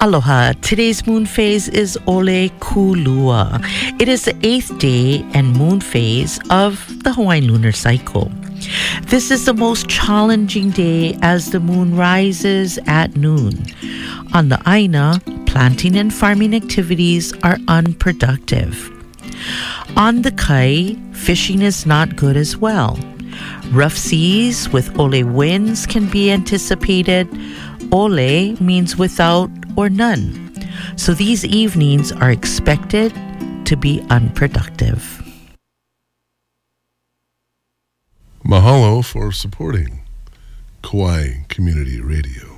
Aloha. Today's moon phase is Ole Kulua. It is the 8th day and moon phase of the Hawaiian lunar cycle. This is the most challenging day as the moon rises at noon. On the Aina, planting and farming activities are unproductive. On the Kai, fishing is not good as well. Rough seas with ole winds can be anticipated. Ole means without or none. So these evenings are expected to be unproductive. Mahalo for supporting Kauai Community Radio.